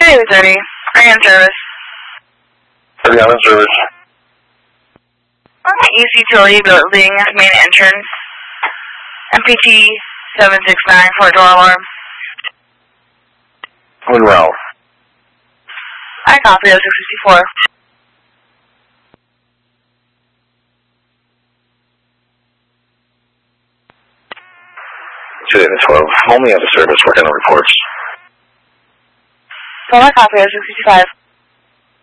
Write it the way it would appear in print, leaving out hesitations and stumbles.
Hey, 30. Are you in service? Yeah, I'm in service. East Utility Building, main entrance. MPT 769 for a door alarm. Monroe. I copy 0664. Today the 12. Only have a service working on reports. So I copy 0665.